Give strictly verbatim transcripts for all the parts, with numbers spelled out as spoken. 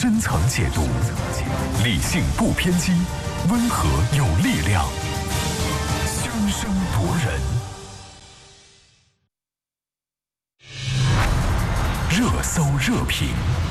深层解读，理性不偏激，温和有力量，凶声夺人。热搜热评，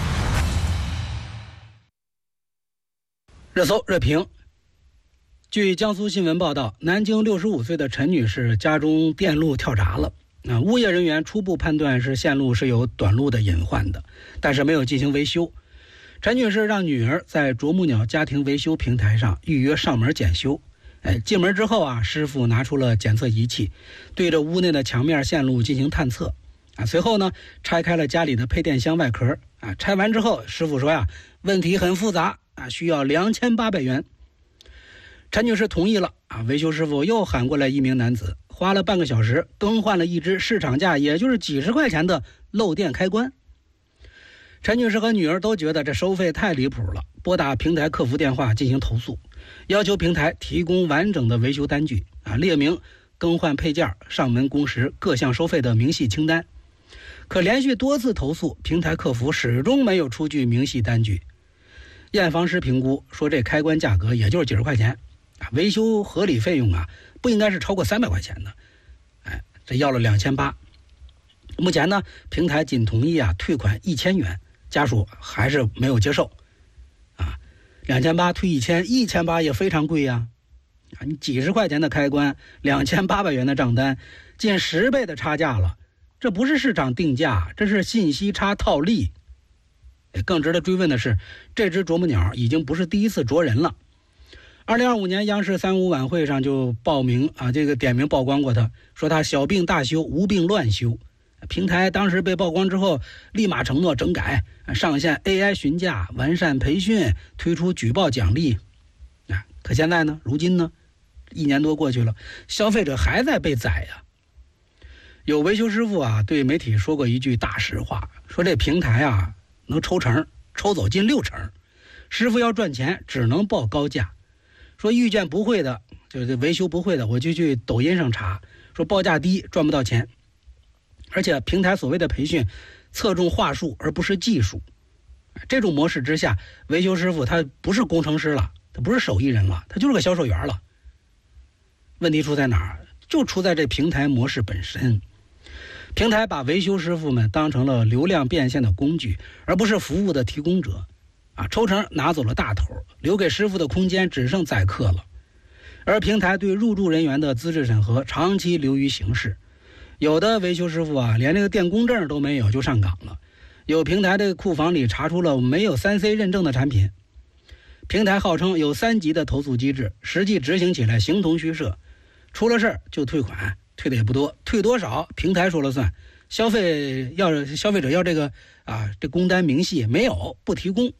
热搜热评。据江苏新闻报道，南京六十五岁的陈女士家中电路跳闸了。啊，物业人员初步判断是线路是有短路的隐患的，但是没有进行维修。陈女士让女儿在啄木鸟家庭维修平台上预约上门检修。哎，进门之后啊，师傅拿出了检测仪器，对着屋内的墙面线路进行探测。啊，随后呢，拆开了家里的配电箱外壳。啊，拆完之后，师傅说呀，问题很复杂啊，需要两千八百元。陈女士同意了啊，维修师傅又喊过来一名男子，花了半个小时更换了一只市场价也就是几十块钱的漏电开关。陈女士和女儿都觉得这收费太离谱了，拨打平台客服电话进行投诉，要求平台提供完整的维修单据啊，列明更换配件、上门工时各项收费的明细清单。可连续多次投诉，平台客服始终没有出具明细单据。验房师评估说，这开关价格也就是几十块钱啊，维修合理费用啊不应该是超过三百块钱的。哎，这要了两千八。目前呢，平台仅同意啊退款一千元，家属还是没有接受。啊，两千八退一千，一千八也非常贵呀。啊，你几十块钱的开关，两千八百元的账单，近十倍的差价了。这不是市场定价，这是信息差套利。更值得追问的是，这只啄木鸟已经不是第一次啄人了。二零二五年央视三五晚会上就报名啊，这个点名曝光过他，说他小病大修，无病乱修。平台当时被曝光之后，立马承诺整改，上线 A I 询价，完善培训，推出举报奖励。啊，可现在呢，如今呢，一年多过去了，消费者还在被宰呀。有维修师傅啊，对媒体说过一句大实话，说这平台啊能抽成，抽走近六成，师傅要赚钱只能报高价。说遇见不会的，就是维修不会的，我就去抖音上查，说报价低赚不到钱。而且平台所谓的培训侧重话术而不是技术，这种模式之下，维修师傅他不是工程师了，他不是手艺人了，他就是个销售员了。问题出在哪儿？就出在这平台模式本身。平台把维修师傅们当成了流量变现的工具，而不是服务的提供者。啊，抽成拿走了大头，留给师傅的空间只剩宰客了。而平台对入驻人员的资质审核长期流于形式，有的维修师傅啊，连这个电工证都没有就上岗了。有平台的库房里查出了没有 三 C 认证的产品。平台号称有三级的投诉机制，实际执行起来形同虚设，出了事儿就退款，退的也不多，退多少平台说了算。消费要消费者要这个啊，这工单明细没有，不提供。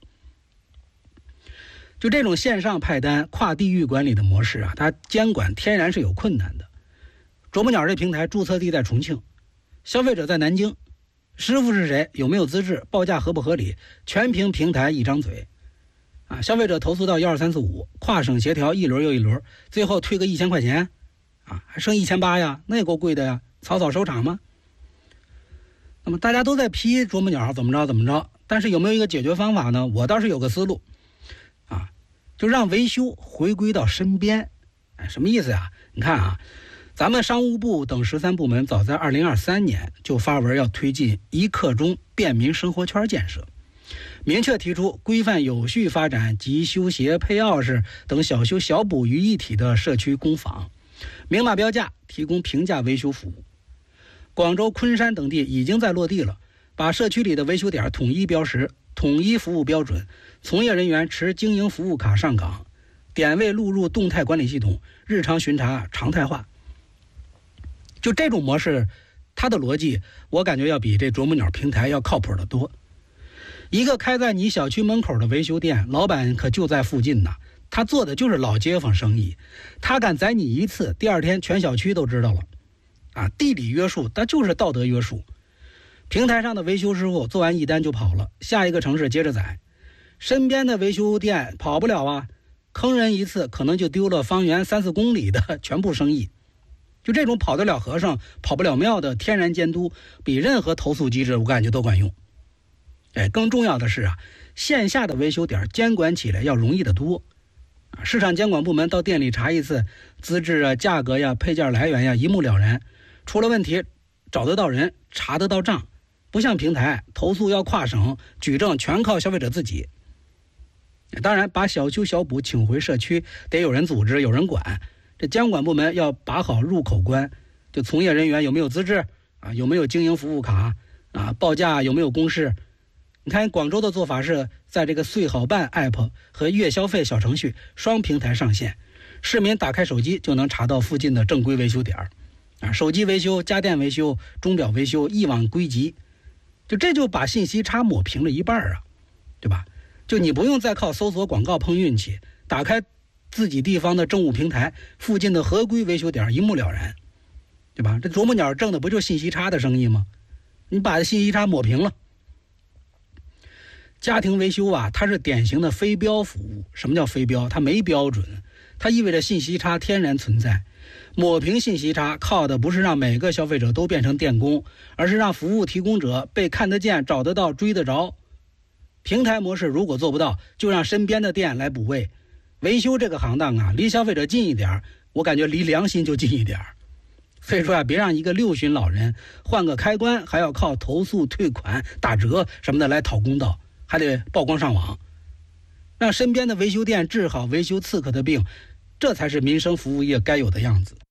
就这种线上派单、跨地域管理的模式啊，它监管天然是有困难的。啄木鸟这平台注册地在重庆，消费者在南京，师傅是谁，有没有资质，报价合不合理，全凭平台一张嘴。啊，消费者投诉到一二三四五，跨省协调一轮又一轮，最后退个一千块钱，啊，还剩一千八呀，那也够贵的呀，草草收场吗？那么大家都在批啄木鸟怎么着怎么着，但是有没有一个解决方法呢？我倒是有个思路，啊，就让维修回归到身边。哎，什么意思呀？你看啊，咱们商务部等十三部门早在二零二三年就发文要推进一刻钟便民生活圈建设，明确提出规范有序发展集修鞋、配钥匙等小修小补于一体的社区工坊，明码标价提供平价维修服务。广州、昆山等地已经在落地了，把社区里的维修点统一标识、统一服务标准，从业人员持经营服务卡上岗，点位录入动态管理系统，日常巡查常态化。就这种模式，它的逻辑我感觉要比这啄木鸟平台要靠谱得多。一个开在你小区门口的维修店，老板可就在附近呢，他做的就是老街坊生意，他敢宰你一次，第二天全小区都知道了。啊，地理约束，它就是道德约束。平台上的维修师傅做完一单就跑了，下一个城市接着宰。身边的维修店跑不了啊，坑人一次可能就丢了方圆三四公里的全部生意。就这种跑得了和尚跑不了庙的天然监督，比任何投诉机制我感觉都管用。 哎，更重要的是啊，线下的维修点监管起来要容易得多。市场监管部门到店里查一次，资质啊、价格呀、配件来源呀一目了然，出了问题找得到人，查得到账。不像平台，投诉要跨省，举证全靠消费者自己。当然，把小修小补请回社区，得有人组织，有人管。这监管部门要把好入口关，就从业人员有没有资质啊，有没有经营服务卡啊，报价有没有公示。你看广州的做法是在这个穗好办 A P P 和月消费小程序双平台上线，市民打开手机就能查到附近的正规维修点啊，手机维修、家电维修、钟表维修一网归集，就这就把信息差抹平了一半啊，对吧？就你不用再靠搜索广告碰运气，打开自己地方的政务平台，附近的合规维修点一目了然，对吧？这啄木鸟挣的不就信息差的生意吗？你把信息差抹平了。家庭维修啊，它是典型的非标服务。什么叫非标？它没标准，它意味着信息差天然存在。抹平信息差靠的不是让每个消费者都变成电工，而是让服务提供者被看得见、找得到、追得着。平台模式如果做不到，就让身边的店来补位。维修这个行当啊，离消费者近一点，我感觉离良心就近一点。所以说啊，别让一个六旬老人换个开关还要靠投诉、退款、打折什么的来讨公道，还得曝光上网，让身边的维修店治好维修刺客的病，这才是民生服务业该有的样子。